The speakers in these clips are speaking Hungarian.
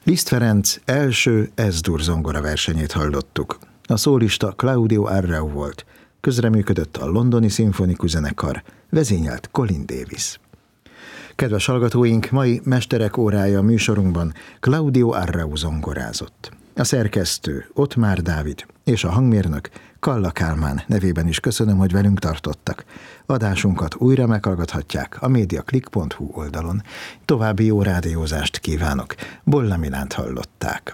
Liszt Ferenc első S-dur zongora versenyét hallottuk. A szólista Claudio Arrau volt, közreműködött a Londoni Szimfonikus Zenekar, vezényelt Colin Davis. Kedves hallgatóink, mai Mesterek órája műsorunkban Claudio Arrau zongorázott. A szerkesztő Ottmár Dávid és a hangmérnök Kalla Kálmán nevében is köszönöm, hogy velünk tartottak. Adásunkat újra meghallgathatják a mediaclick.hu oldalon. További jó rádiózást kívánok. Bolla Milánt hallották.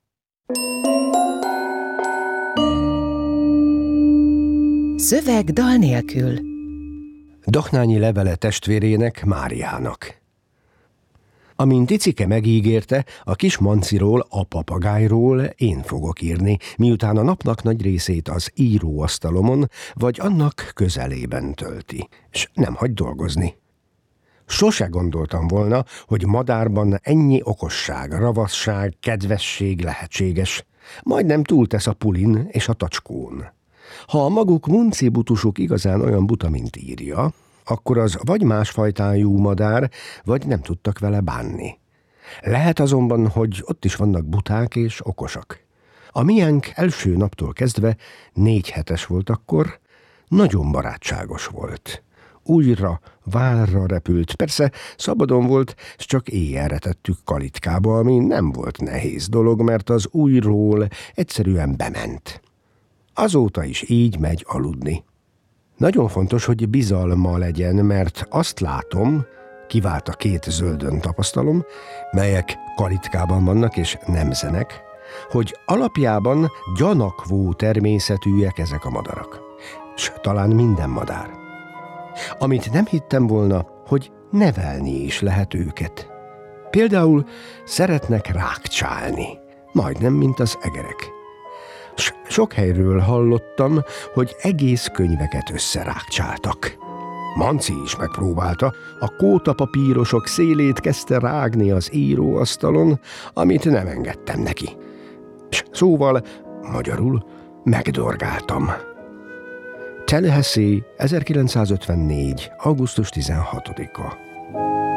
Szöveg dal nélkül. Dohnányi levele testvérének, Máriának. Amint Icike megígérte, a kis Manciról, a papagájról én fogok írni, miután a napnak nagy részét az íróasztalomon vagy annak közelében tölti, s nem hagy dolgozni. Sose gondoltam volna, hogy madárban ennyi okosság, ravasság, kedvesség lehetséges. Majdnem túltesz a pulin és a tacskón. Ha a maguk muncibutusuk igazán olyan buta, mint írja, akkor az vagy másfajtájú madár, vagy nem tudtak vele bánni. Lehet azonban, hogy ott is vannak buták és okosak. A miénk első naptól kezdve 4 hetes volt akkor, nagyon barátságos volt. Újra, várra repült, persze szabadon volt, s csak éjjelre tettük kalitkába, ami nem volt nehéz dolog, mert az újról egyszerűen bement. Azóta is így megy aludni. Nagyon fontos, hogy bizalma legyen, mert azt látom, kivált a 2 zöldön tapasztalom, melyek kalitkában vannak és nemzenek, hogy alapjában gyanakvó természetűek ezek a madarak. S talán minden madár. Amit nem hittem volna, hogy nevelni is lehet őket. Például szeretnek rákcsálni, majdnem mint az egerek. Sok helyről hallottam, hogy egész könyveket összerákcsáltak. Manci is megpróbálta, a kótapapírosok szélét kezdte rágni az íróasztalon, amit nem engedtem neki. Szóval, magyarul, megdorgáltam. Tallahassee, 1954. augusztus 16-a.